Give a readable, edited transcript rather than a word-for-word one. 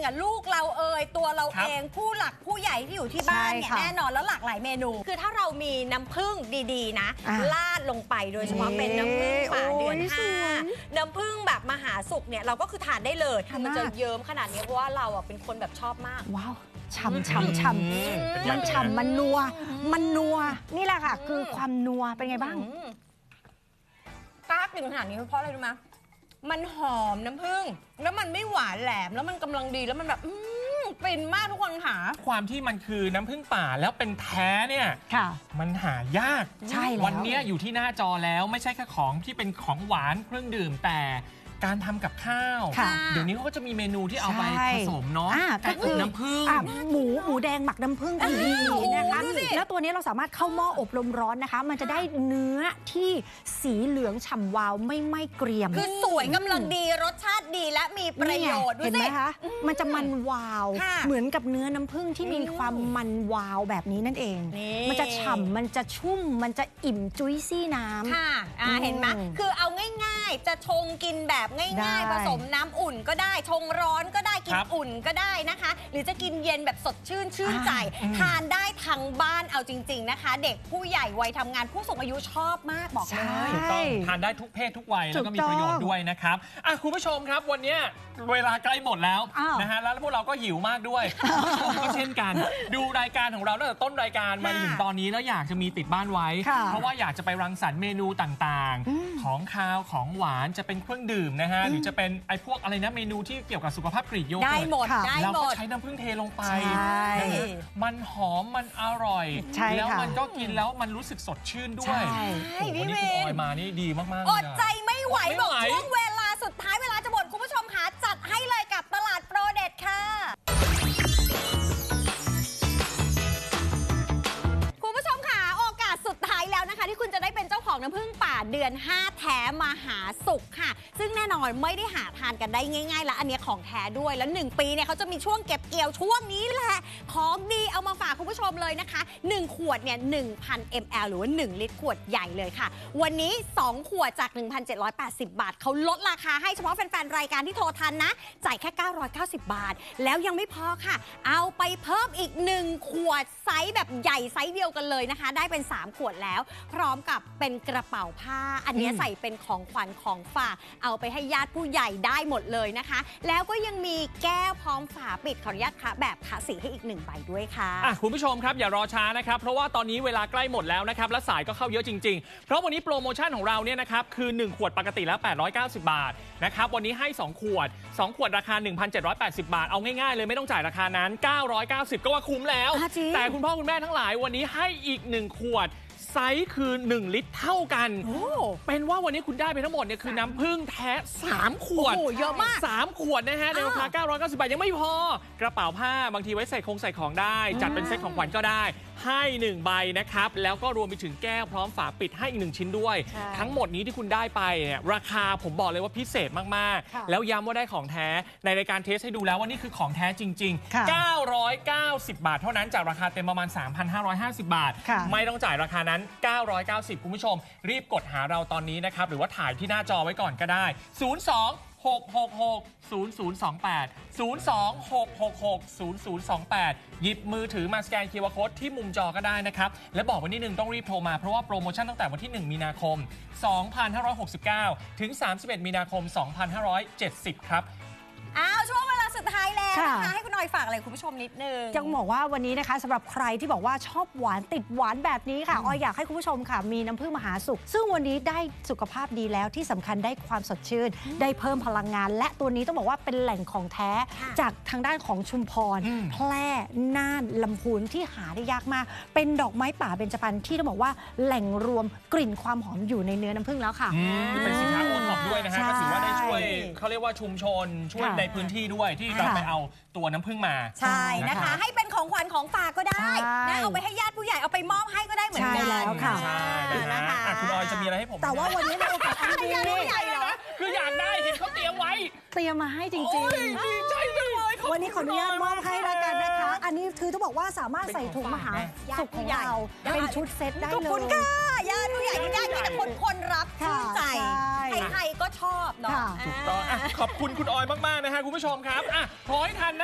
อ่ะลูกเราตัวเราเองผู้หลักผู้ใหญ่ที่อยู่ที่บ้านเนี่ยแน่นอนแล้วหลากหลายเมนูคือถ้าเรามีน้ำผึ้งดีๆนะลาดลงไปโดยเฉพาะเป็นน้ำผึ้งป่าเดือน5น้ำผึ้งแบบมหาสุกเนี่ยเราก็คือทานได้เลยคือมันจะเยิ้มขนาดนี้เพราะว่าเราอ่ะเป็นคนแบบชอบมากว้าวฉ่ำมันฉ่ำมันนัวนี่แหละค่ะคือความนัวเป็นไงบ้างกล้ากินขนาดนี้เพราะอะไรรู้ไหมมันหอมน้ำผึ้งแล้วมันไม่หวานแหลมแล้วมันกำลังดีแล้วมันแบบฟินมากทุกคนค่ะความที่มันคือน้ำผึ้งป่าแล้วเป็นแท้เนี่ยมันหายากใช่แล้ววันนี้อยู่ที่หน้าจอแล้วไม่ใช่แค่ของที่เป็นของหวานเครื่องดื่มแต่การทำกับข้าวเดี๋ยวนี้เขาก็จะมีเมนูที่เอาไปผสมเนาะไก่อบน้ำผึ้งหมูแดงหมักน้ำผึ้งก็ดีนะคะแล้วตัวนี้เราสามารถเข้าหม้ออบลมร้อนนะคะมันจะได้เนื้อที่สีเหลืองฉ่ำวาวไม่ไหม้เกรียมคือสวยกำลังดีรสชาติดีและมีประโยชน์เห็นไหมคะมันจะมันวาวเหมือนกับเนื้อน้ำผึ้งที่มีความมันวาวแบบนี้นั่นเองมันจะฉ่ำมันจะชุ่มมันจะอิ่มจุ้ยซี่น้ำค่ะเห็นไหมคือเอาง่ายๆจะชงกินแบบง่ายๆผสมน้ำอุ่นก็ได้ชงร้อนก็ได้กินอุ่นก็ได้นะคะหรือจะกินเย็นแบบสดชื่นใจทานได้ทั้งบ้านเอาจริงๆนะคะเด็กผู้ใหญ่วัยทำงานผู้สูงอายุชอบมากบอกเลยถูกต้องทานได้ทุกเพศทุกวัยแล้วก็มีประโยชน์ด้วยนะครับคุณผู้ชมครับวันนี้เวลาใกล้หมดแล้วนะฮะแล้วพวกเราก็หิวมากด้วยผู้ชมก็เช่นกันดูรายการของเราตั้งแต่ต้นรายการมาถึงตอนนี้แล้วอยากจะมีติดบ้านไว้เพราะว่าอยากจะไปรังสรรค์เมนูต่างๆของคาวของหวานจะเป็นเครื่องดื่มนะฮะหรือจะเป็นไอ้พวกอะไรนะเมนูที่เกี่ยวกับสุขภาพกรีกโยเกิร์ตได้หมดเราก็ใช้น้ำผึ้งเทลงไปมันหอมมันอร่อยแล้วมันก็กินแล้วมันรู้สึกสดชื่นด้วยวันนี้คุณออยมานี่ดีมากๆอดใจไม่ไหวบอกช่วงเวลาสุดท้ายเวลาจะหมดคุณผู้ชมคะจัดให้เลยกับตลาดโปรเด็ดค่ะคุณผู้ชมค่ะโอกาสสุดท้ายแล้วนะคะที่คุณจะได้เป็นเจ้าของน้ำผึ้งป่าเดือน5แท้มหาสุกค่ะซึ่งแน่นอนไม่ได้หาทานกันได้ง่ายๆแล้วอันนี้ของแท้ด้วยแล้ว1ปีเนี่ยเขาจะมีช่วงเก็บเกี่ยวช่วงนี้แหละของดีเอามาฝากคุณผู้ชมเลยนะคะ1ขวดเนี่ย 1,000 ml หรือว่า1ลิตรขวดใหญ่เลยค่ะวันนี้2ขวดจาก 1,780 บาทเขาลดราคาให้เฉพาะแฟนๆรายการที่โทรทันนะจ่ายแค่990 บาทแล้วยังไม่พอค่ะเอาไปเพิ่มอีก1ขวดไซส์แบบใหญ่ไซส์เดียวกันเลยนะคะได้เป็น3ขวดแล้วพร้อมกับเป็นกระเป๋าผ้าอันนี้ใส่เป็นของขวัญของฝากเอาไปให้ญาติผู้ใหญ่ได้หมดเลยนะคะแล้วก็ยังมีแก้วพร้อมฝาปิดขออนุญาตค่ะแบบคะสีให้อีก1ใบด้วยค่ะคุณผู้ชมครับอย่ารอช้านะครับเพราะว่าตอนนี้เวลาใกล้หมดแล้วนะครับและสายก็เข้าเยอะจริงๆเพราะวันนี้โปรโมชั่นของเราเนี่ยนะครับคือ1ขวดปกติแล้ว890 บาทนะครับวันนี้ให้2ขวดราคา 1,780 บาทเอาง่ายๆเลยไม่ต้องจ่ายราคานั้น990ก็ว่าคุ้มแล้วแต่คุณพ่อคุณแม่ทั้งหลายวันนี้ให้อีก1ขวดไซส์คือ1ลิตรเท่ากันเป็นว่าวันนี้คุณได้ไปทั้งหมดเนี่ยคือน้ำผึ้งแท้3ขวดเยอะมาก 3ขวดนะฮะในราคา990 บาทยังไม่พอกระเป๋าผ้าบางทีไว้ใส่ของได้จัดเป็นเซ็ตของขวัญก็ได้ให้1ใบนะครับแล้วก็รวมไปถึงแก้วพร้อมฝาปิดให้อีก1ชิ้นด้วยทั้งหมดนี้ที่คุณได้ไปเนี่ยราคาผมบอกเลยว่าพิเศษมากๆแล้วย้ำว่าได้ของแท้ในรายการเทสให้ดูแล้วว่านี่คือของแท้จริงๆ990 บาทเท่านั้นจากราคาเต็มประมาณ 3,550 บาทไม่ต้องจ่ายราคานั้น990คุณผู้ชมรีบกดหาเราตอนนี้นะครับหรือว่าถ่ายที่หน้าจอไว้ก่อนก็ได้02-666-0028 หยิบมือถือมาสแกน QR Code ที่มุมจอก็ได้นะครับและบอกวันนี้นึงต้องรีบโทรมาเพราะว่าโปรโมชั่นตั้งแต่วันที่1มีนาคม2569ถึง31มีนาคม2570ครับช่วงเวลาสุดท้ายแล้วนะคะให้คุณออยฝากอะไรคุณผู้ชมนิดนึงจะบอกว่าวันนี้นะคะสำหรับใครที่บอกว่าชอบหวานติดหวานแบบนี้ค่ะออยอยากให้คุณผู้ชมค่ะมีน้ำผึ้งมหาสุขซึ่งวันนี้ได้สุขภาพดีแล้วที่สำคัญได้ความสดชื่นได้เพิ่มพลังงานและตัวนี้ต้องบอกว่าเป็นแหล่งของแท้จากทางด้านของชุมพรแพร่น่านลำพูนที่หาได้ยากมากเป็นดอกไม้ป่าเบญจพรรณที่ต้องบอกว่าแหล่งรวมกลิ่นความหอมอยู่ในเนื้อน้ำผึ้งแล้วค่ะเป็นสินค้าโอท็อปด้วยนะฮะก็ถือว่าได้ช่วยเขาเรียกว่าชุมชนช่วยในพื้นที่ด้วยที่เราไปเอาตัวน้ำผึ้งมาใช่นะคะให้เป็นของขวัญของฝากก็ได้นะเอาไปให้ญาติผู้ใหญ่เอาไปมอบให้ก็ได้เหมือนกันแล้วค่ะนะคะคุณออยจะมีอะไรให้ผมแต่ว่าวันนี้ในโอกาสดีคืออยากได้เห็นเขาเตรียมไว้เตรียมมาให้จริงๆใช่เลยวันนี้ขออนุญาตมอบให้แล้วกันนะคะอันนี้คือต้องบอกว่าสามารถใส่ถุงมหาสุขของเราเป็นชุดเซตได้เลยขอบคุณค่ะญาติผู้ใหญ่ที่ได้มีแต่คนรับชื่นใจใครๆก็ชอบเนาะถูกต้องขอบคุณคุณออยมากๆนะฮะคุณผู้ชมครับขอให้ทัน